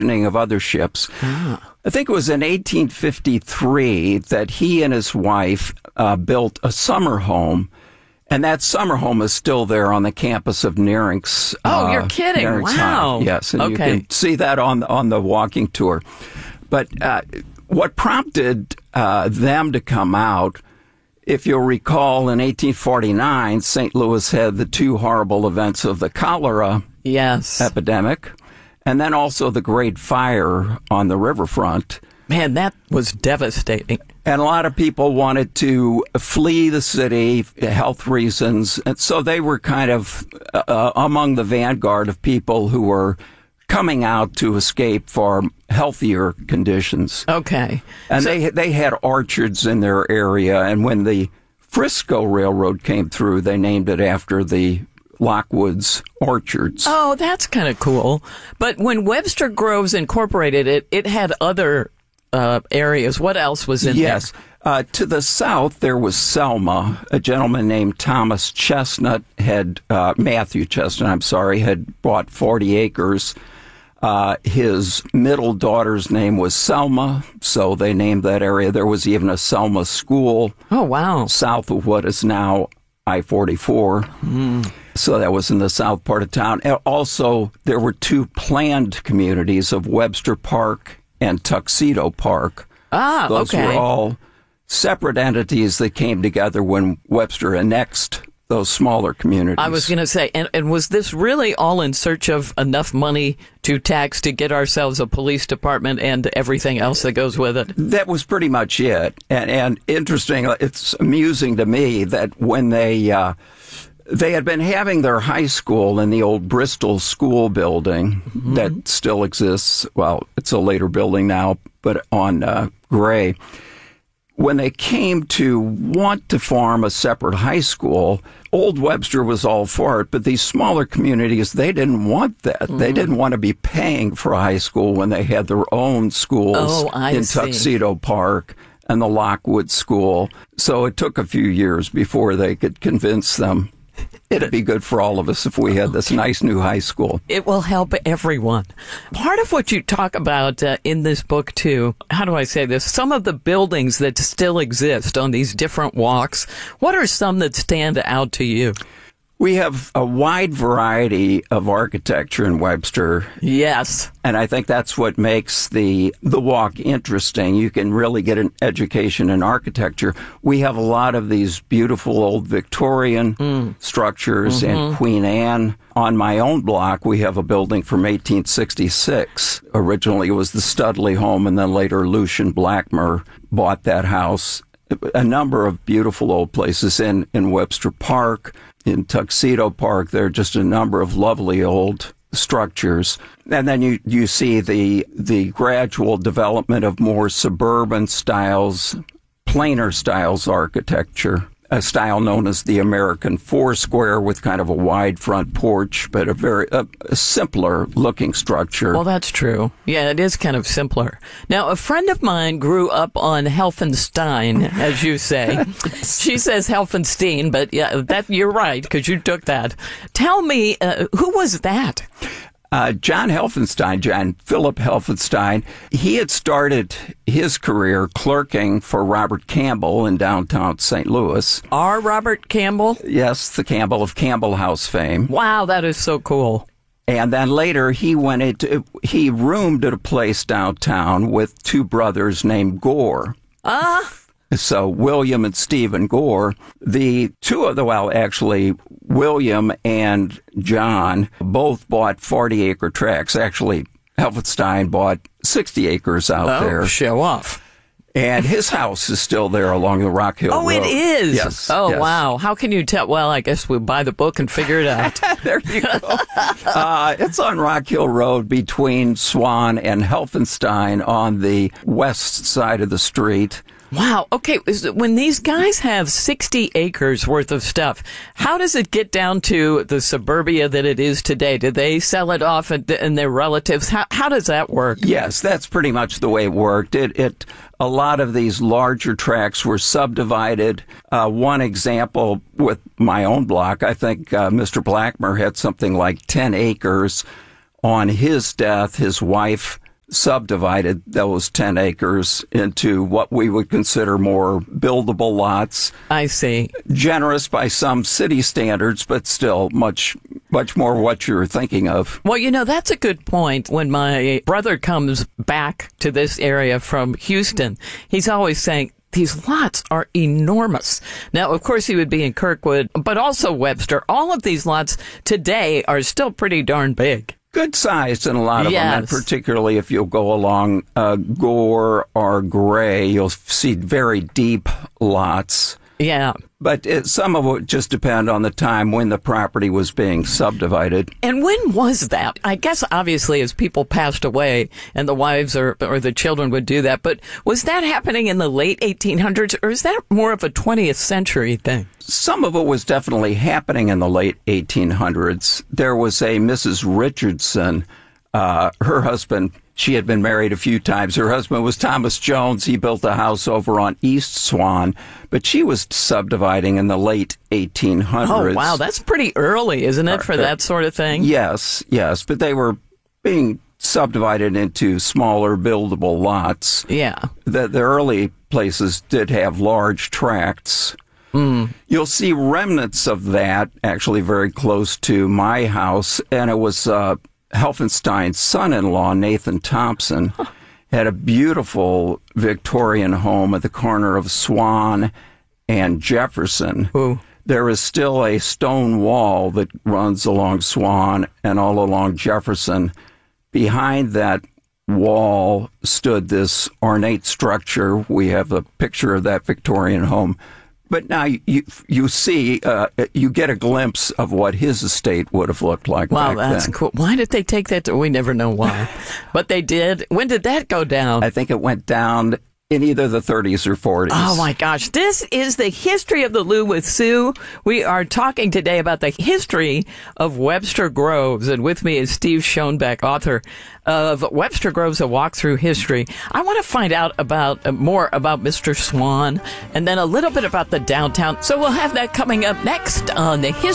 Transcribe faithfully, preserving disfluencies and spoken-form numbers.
of other ships. Ah. I think it was in eighteen fifty-three that he and his wife uh, built a summer home. And that summer home is still there on the campus of Nerinx. Oh, uh, you're kidding. Nerinx Wow. High. Yes, and okay. you can see that on, on the walking tour. But uh, what prompted uh, them to come out, if you'll recall, in eighteen forty-nine, Saint Louis had the two horrible events of the cholera yes. epidemic, and then also the Great Fire on the riverfront. Man, that was devastating. And a lot of people wanted to flee the city, health reasons. And so they were kind of uh, among the vanguard of people who were coming out to escape for healthier conditions. Okay. And so, they they had orchards in their area. And when the Frisco Railroad came through, they named it after the Lockwoods orchards. Oh, that's kind of cool. But when Webster Groves incorporated it, it had other Uh, areas. What else was in yes. there? Yes. Uh, to the south, there was Selma. A gentleman named Thomas Chestnut had, uh, Matthew Chestnut, I'm sorry, had bought forty acres. Uh, his middle daughter's name was Selma, so they named that area. There was even a Selma school. Oh, wow. South of what is now I forty-four. Mm. So that was in the south part of town. And also, there were two planned communities of Webster Park and Tuxedo Park. Ah, Those okay. were all separate entities that came together when Webster annexed those smaller communities. I was going to say, and, and was this really all in search of enough money to tax to get ourselves a police department and everything else that goes with it? That was pretty much it. And, and interesting, it's amusing to me that when they... Uh, They had been having their high school in the old Bristol School building mm-hmm. that still exists. Well, it's a later building now, but on uh, Gray. When they came to want to form a separate high school, Old Webster was all for it, but these smaller communities, they didn't want that. Mm-hmm. They didn't want to be paying for a high school when they had their own schools oh, I in see. Tuxedo Park and the Lockwood School. So it took a few years before they could convince them it'd be good for all of us if we had this nice new high school. It will help everyone. Part of what you talk about uh, in this book, too, how do I say this? Some of the buildings that still exist on these different walks, what are some that stand out to you? We have a wide variety of architecture in Webster. Yes. And I think that's what makes the the walk interesting. You can really get an education in architecture. We have a lot of these beautiful old Victorian mm. structures mm-hmm. and Queen Anne. On my own block, we have a building from eighteen sixty-six. Originally, it was the Studley home, and then later Lucian Blackmer bought that house. A number of beautiful old places in, in Webster Park. In Tuxedo Park, there are just a number of lovely old structures. And then you, you see the the gradual development of more suburban styles, plainer styles architecture, a style known as the American Four Square with kind of a wide front porch, but a very a, a simpler looking structure. Well, that's true. Yeah, it is kind of simpler. Now, a friend of mine grew up on Helfenstein, as you say. She says Helfenstein, but yeah, that you're right, because you took that. Tell me, uh, who was that? Uh, John Helfenstein, John Philip Helfenstein, he had started his career clerking for Robert Campbell in downtown Saint Louis. Our Robert Campbell? Yes, the Campbell of Campbell House fame. Wow, that is so cool. And then later he went into, he roomed at a place downtown with two brothers named Gore. Ah. Uh. So William and Stephen Gore, the two of the, well, actually, William and John both bought forty acre tracts. Actually, Helfenstein bought sixty acres out oh, there. Show off. And his house is still there along the Rock Hill oh, Road. Oh, it is? Yes. Oh, yes. wow. How can you tell? Well, I guess we'll buy the book and figure it out. There you go. uh, it's on Rock Hill Road between Swan and Helfenstein on the west side of the street. Wow. Okay. When these guys have sixty acres worth of stuff, how does it get down to the suburbia that it is today? Do they sell it off and, and their relatives? How, how does that work? Yes, that's pretty much the way it worked. It, it, a lot of these larger tracts were subdivided. Uh, one example with my own block, I think uh, Mister Blackmer had something like ten acres. On his death, his wife subdivided those ten acres into what we would consider more buildable lots. I see. Generous by some city standards, but still much, much more what you're thinking of. Well, you know, that's a good point. When my brother comes back to this area from Houston, he's always saying, these lots are enormous. Now, of course, he would be in Kirkwood, but also Webster. All of these lots today are still pretty darn big. Good sized in a lot of Yes. them, and particularly if you'll go along uh, Gore or Gray, you'll see very deep lots. Yeah. But it, some of it just depend on the time when the property was being subdivided. And when was that? I guess obviously as people passed away and the wives or, or the children would do that, but was that happening in the late eighteen hundreds or is that more of a twentieth century thing? Some of it was definitely happening in the late eighteen hundreds. There was a Missus Richardson, uh, her husband, she had been married a few times. Her husband was Thomas Jones. He built a house over on East Swan, but she was subdividing in the late eighteen hundreds. Oh, wow. That's pretty early, isn't it, for that sort of thing? Yes, yes. But they were being subdivided into smaller buildable lots. Yeah. The, the early places did have large tracts. Mm. You'll see remnants of that actually very close to my house, and it was uh, Helfenstein's son-in-law, Nathan Thompson, huh. had a beautiful Victorian home at the corner of Swan and Jefferson. Ooh. There is still a stone wall that runs along Swan and all along Jefferson. Behind that wall stood this ornate structure. We have a picture of that Victorian home. But now you you see, uh, you get a glimpse of what his estate would have looked like wow, back that's then. cool. Why did they take that? To, we never know why. But they did. When did that go down? I think it went down in either the thirties or forties. Oh, my gosh. This is the history of the Lou with Sue. We are talking today about the history of Webster Groves. And with me is Steve Schoenbeck, author of Webster Groves, A Walk Through History. I want to find out about uh, more about Mister Swan and then a little bit about the downtown. So we'll have that coming up next on the History